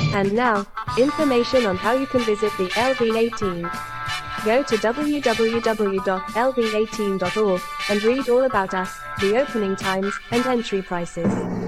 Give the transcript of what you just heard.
And now, information on how you can visit the LV18. Go to www.lv18.org and read all about us, the opening times, and entry prices.